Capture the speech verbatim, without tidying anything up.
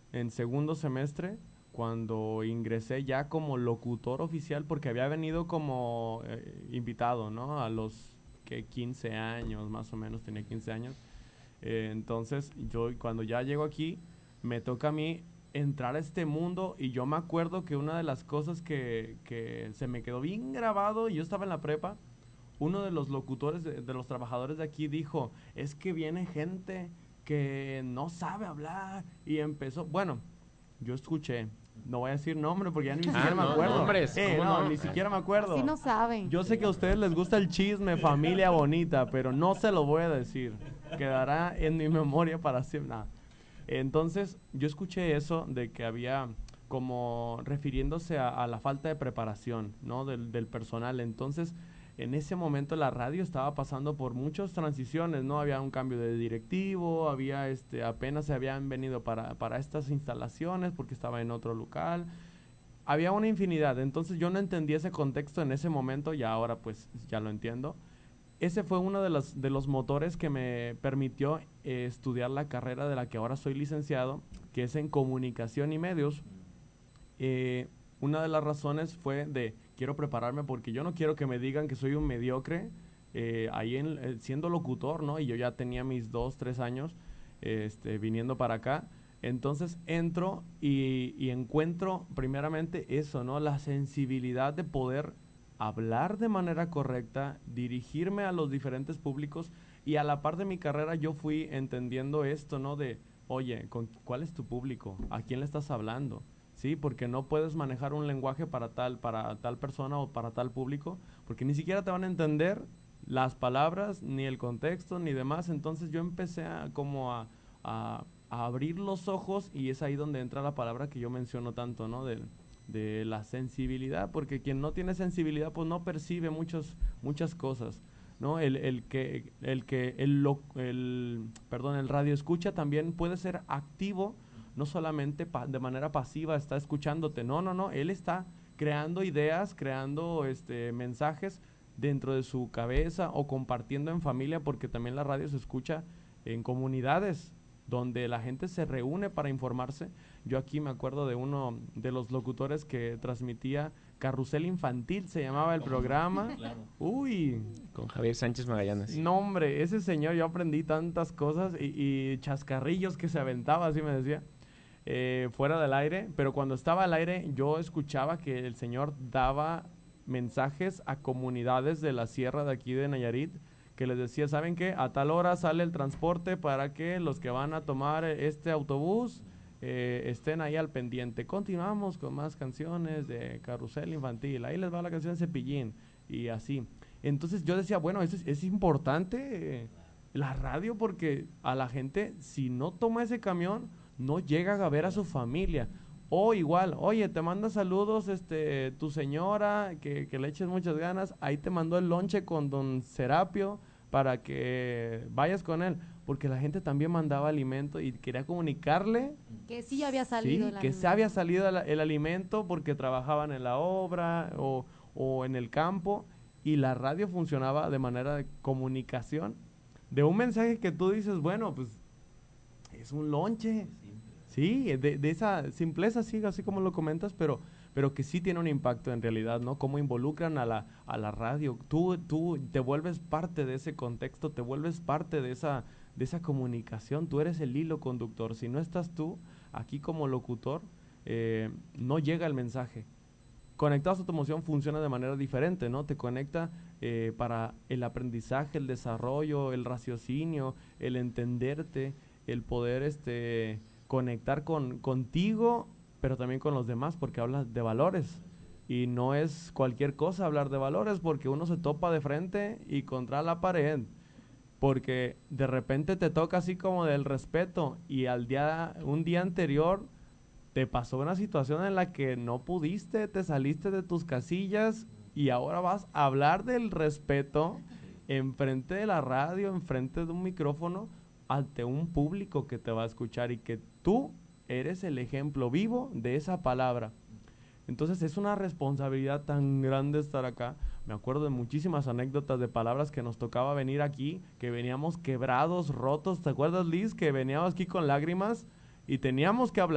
en segundo semestre, cuando ingresé ya como locutor oficial, porque había venido como eh, invitado, ¿no? A los que quince años, más o menos, tenía quince años. Eh, entonces, yo cuando ya llego aquí, me toca a mí entrar a este mundo y yo me acuerdo que una de las cosas que, que se me quedó bien grabado, y yo estaba en la prepa, uno de los locutores, de, de los trabajadores de aquí dijo, es que viene gente que no sabe hablar y empezó, bueno, yo escuché, no voy a decir nombre porque ya ni Ah, siquiera me no, no, acuerdo. hombres, Eh, ¿cómo no, no? ni Ah. siquiera me Así acuerdo. no saben. Yo sé que a ustedes les gusta el chisme, familia bonita, pero no se lo voy a decir. Quedará en mi memoria para siempre. Nah. Entonces, yo escuché eso de que había como refiriéndose a, a la falta de preparación, ¿no? Del, del personal. Entonces, en ese momento la radio estaba pasando por muchas transiciones, ¿no? Había un cambio de directivo, había este, apenas se habían venido para, para estas instalaciones porque estaba en otro local. Había una infinidad, entonces yo no entendía ese contexto en ese momento y ahora pues ya lo entiendo. Ese fue uno de los, de los motores que me permitió eh, estudiar la carrera de la que ahora soy licenciado, que es en comunicación y medios. Eh, una de las razones fue de quiero prepararme porque yo no quiero que me digan que soy un mediocre eh, ahí en, eh, siendo locutor, ¿no? Y yo ya tenía mis dos, tres años este, viniendo para acá. Entonces entro y, y encuentro primeramente eso, ¿no? La sensibilidad de poder hablar de manera correcta, dirigirme a los diferentes públicos y a la par de mi carrera yo fui entendiendo esto, ¿no? De, oye, ¿con, ¿cuál es tu público? ¿A quién le estás hablando? Sí, porque no puedes manejar un lenguaje para tal, para tal persona o para tal público, porque ni siquiera te van a entender las palabras, ni el contexto, ni demás. Entonces yo empecé a como a, a, a abrir los ojos y es ahí donde entra la palabra que yo menciono tanto, ¿no? De, de la sensibilidad, porque quien no tiene sensibilidad pues no percibe muchos, muchas cosas. ¿No? El, el que, el que, el, lo, el, perdón, el radio escucha también puede ser activo, no solamente pa de manera pasiva está escuchándote, no, no, no, él está creando ideas, creando este, mensajes dentro de su cabeza o compartiendo en familia, porque también la radio se escucha en comunidades donde la gente se reúne para informarse. Yo aquí me acuerdo de uno de los locutores que transmitía Carrusel Infantil, se llamaba el programa. Claro. Uy. Con Javier Sánchez Magallanes. No, hombre, ese señor, yo aprendí tantas cosas y, y chascarrillos que se aventaba, así me decía. Eh, fuera del aire, pero cuando estaba al aire yo escuchaba que el señor daba mensajes a comunidades de la sierra de aquí de Nayarit, que les decía, ¿saben qué? A tal hora sale el transporte para que los que van a tomar este autobús eh, estén ahí al pendiente. Continuamos con más canciones de Carrusel Infantil, ahí les va la canción de Cepillín y así. Entonces yo decía, bueno, eso es, es importante eh, la radio porque a la gente, si no toma ese camión, no llega a ver a su familia. O igual, oye, te manda saludos este tu señora, que, que le eches muchas ganas, ahí te mandó el lonche con don Serapio para que vayas con él, porque la gente también mandaba alimento y quería comunicarle que sí había salido sí, el que alimento. se había salido el, el alimento porque trabajaban en la obra o, o en el campo y la radio funcionaba de manera de comunicación de un mensaje que tú dices, bueno, pues es un lonche. Sí, de, de esa simpleza, sí, así como lo comentas, pero, pero que sí tiene un impacto en realidad, ¿no? Cómo involucran a la, a la radio. Tú, tú te vuelves parte de ese contexto, te vuelves parte de esa, de esa comunicación, tú eres el hilo conductor. Si no estás tú aquí como locutor, eh, no llega el mensaje. Conectados a automoción funciona de manera diferente, ¿no? Te conecta eh, para el aprendizaje, el desarrollo, el raciocinio, el entenderte, el poder este, conectar con, contigo, pero también con los demás, porque hablas de valores. Y no es cualquier cosa hablar de valores, porque uno se topa de frente y contra la pared. Porque de repente te toca así como del respeto y al día, un día anterior te pasó una situación en la que no pudiste, te saliste de tus casillas y ahora vas a hablar del respeto enfrente de la radio, enfrente de un micrófono, ante un público que te va a escuchar y que tú eres el ejemplo vivo de esa palabra. Entonces es una responsabilidad tan grande estar acá. Me acuerdo de muchísimas anécdotas de palabras que nos tocaba venir aquí, que veníamos quebrados, rotos. ¿Te acuerdas, Liz? Que veníamos aquí con lágrimas y teníamos que hablar.